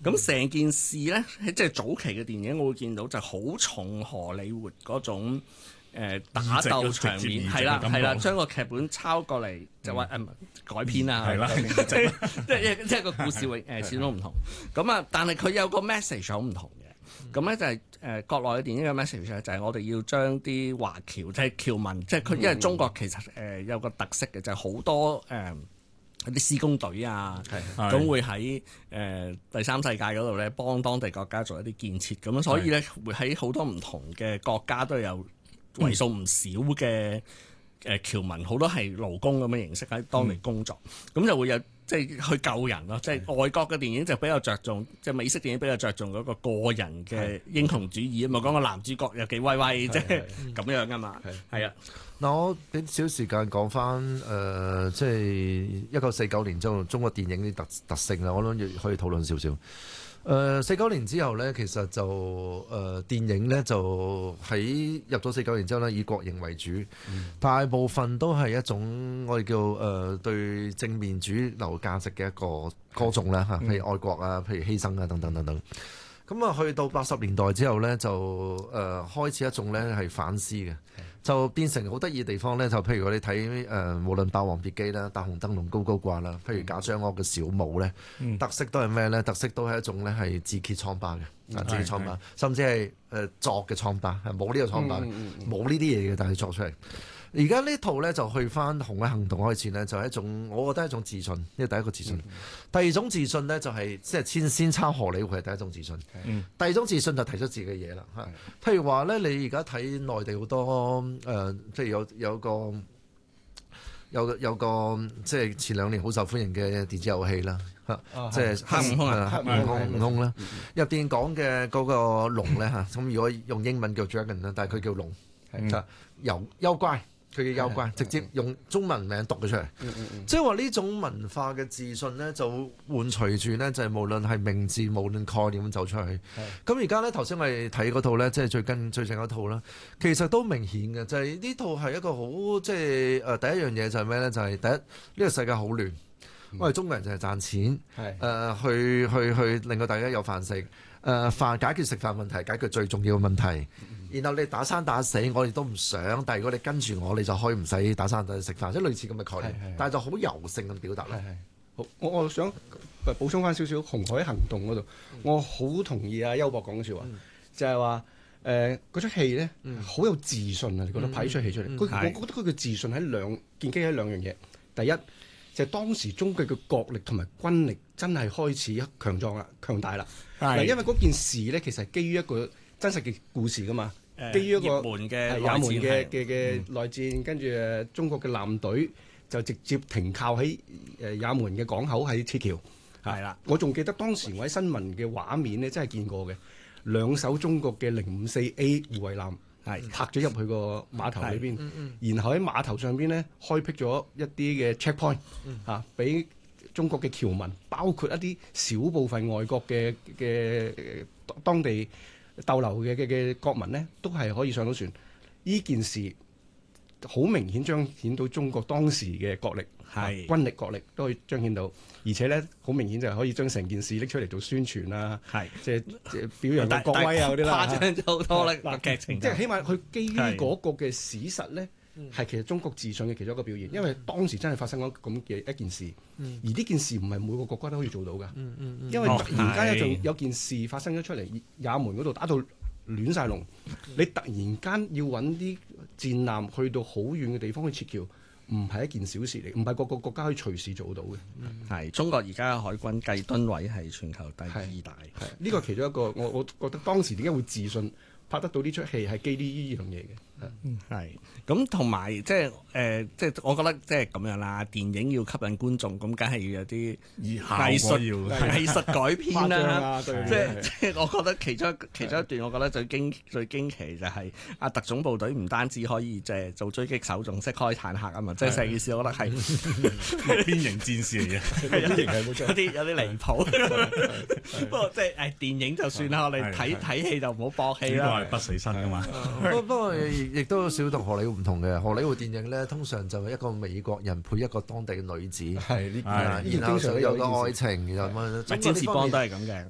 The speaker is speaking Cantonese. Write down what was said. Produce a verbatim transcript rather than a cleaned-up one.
咁成件事咧，即係早期嘅電影，我會見到就好重荷里活嗰種。誒、呃、打鬥場面係啦係啦，將個劇本抄過嚟就話誒、嗯、改編啊，係啦，即係即係即係個故事會誒始終都唔同。咁啊，但係佢有個 message 好唔同嘅。咁咧就係、是、誒、呃、國內嘅電影嘅 message 咧，就係我哋要將啲華僑即係僑民，即係佢因為中國其實誒、呃、有個特色嘅，就係、是、好多誒啲施工隊啊，咁會喺誒、呃、第三世界嗰度咧幫當地國家做一啲建設。咁所以咧會喺好多唔同嘅國家都有。為數唔少嘅誒僑民，好多係勞工咁嘅形式喺當地工作，咁、嗯、就會有即係、就是、去救人咯。即係、嗯、外國嘅電影就比較着重，即、就、係、是、美式電影比較着重嗰個個人嘅英雄主義啊嘛，講個男主角有幾威威，即係咁樣噶嘛。係啊， 嗱我俾少時間講翻誒，即係一九四九年之後中國電影啲特特性啦，我諗要可以討論少少。誒四九年之後咧，其實就誒、呃、電影咧就喺入咗四九年之後咧，以國營為主，嗯、大部分都係一種我哋叫誒、呃、對正面主流價值嘅一個歌頌啦嚇，譬如愛國啊，譬如犧牲啊等等等等。咁啊，去到八十年代之後咧，就誒、呃、開始一種咧係反思嘅，就變成好得意嘅地方咧。就譬如我哋睇誒，無論《霸王別姬》啦，《大紅燈籠高高掛》啦，譬如賈樟柯嘅《小武》咧、嗯，特色都係咩咧？特色都係一種咧係自揭瘡疤嘅，啊、嗯、自揭瘡疤，甚至係誒作嘅瘡疤，係冇呢個瘡疤，冇呢啲嘢嘅，但係作出嚟。而家呢套咧就去翻紅海行動開始咧，就係一種我覺得係一種自信，呢個第一個自信。嗯、第二種自信咧就係即係先先抄荷里活係第一種自信。嗯、第二種自信就提出自己嘅嘢啦嚇。嗯、譬如話咧，你而家睇內地好多誒、呃，譬如有有個有個有個即係前兩年好受歡迎嘅電子遊戲啦嚇，即係黑悟空啊，黑悟空悟空啦。入邊講嘅嗰個龍咧嚇，咁如果用英文叫 dragon 啦，但係佢叫龍，就遊妖怪。佢嘅妖怪直接用中文名讀咗出嚟，即係話呢種文化嘅自信咧，就伴隨住咧，就係無論係名字，無論概念咁走出去。咁而家咧，頭先我哋睇嗰套咧，即係最近最近嗰套啦，其實都明顯嘅，就係、是、呢套係一個好即係誒第一樣嘢就係咩咧？就係、是、第一呢、這個世界好亂，我哋中國人就係賺錢，誒、呃、去去去令到大家有飯食，誒、呃、飯解決食飯問題，解決最重要嘅問題。然後你打生打死，我哋都唔想。但係如果你跟住我，你就可以唔使打生打死食飯，即係類似咁嘅概念。是是是但係就好柔性咁表達啦。 好，我我想補充翻少少《紅海行動》嗰度，嗯、我好同意阿邱博講嘅説話，嗯、就係話誒嗰出戲咧好有自信啊！你覺得拍呢出戲出嚟，佢、嗯、我覺得佢嘅自信喺兩建基喺兩樣嘢。第一就係、是、當時中國嘅國力同埋軍力真係開始強壯啦、強大啦。嗱是，因為嗰件事咧其實係基於一個真實嘅故事噶嘛。基於一個也門嘅也門嘅嘅嘅內戰，跟住誒中國嘅艦隊就直接停靠喺誒也門嘅港口喺撤僑。係啦，我仲記得當時我喺新聞嘅畫面咧，真係見過嘅兩艘中國嘅零五四 A 護衛艦係泊咗入去個碼頭裏邊，然後喺碼頭上邊咧開闢咗一啲嘅 checkpoint 嚇，俾中國嘅僑民，包括一啲小部分外國嘅嘅當地逗留嘅嘅嘅國民呢，都係可以上到船。呢件事好明顯彰顯到中國當時嘅國力，係軍力國力都可以彰顯到，而且呢，好明顯就係可以將成件事拎出嚟做宣傳啊，係即係表揚嘅國威啊嗰啲啦，誇張咗好多啦劇情。即係起碼佢基於嗰個嘅史實呢，係其實中國自信嘅其中一個表現，因為當時真係發生咗咁嘅一件事，而呢件事唔係每個國家都可以做到㗎，因為突然間有有件事發生咗出嚟，也門嗰度打到亂晒龍，你突然間要揾啲戰艦去到好遠嘅地方去撤僑，唔係一件小事嚟，唔係個個國家可以隨時做到嘅。係、嗯、中國而家嘅海軍計噸位係全球第二大，係呢、這個其中一個。我我覺得當時點解會自信拍得到呢出戲係基於呢樣嘢嘅。嗯，係咁同埋即係誒，即係我覺得即係咁樣啦。電影要吸引觀眾，咁梗係要有啲藝術藝術改編啦。即係即係我覺得其中其中一段，我覺得最驚最驚奇就係阿特種部隊唔單止可以即係做狙擊手，仲識開坦克啊嘛！即係成件事，我覺得係邊形戰士嚟嘅， 邊形係冇錯，有啲有啲離譜。不過即係誒電影就算啦，我哋睇睇戲就唔好駁戲啦。 呢個係不死身噶嘛。 不不過。亦都少同荷里活唔同嘅，荷里活電影咧通常就係一個美國人配一個當地嘅女子，係呢，然後就有個愛情，然後乜， 詹士邦都係咁嘅，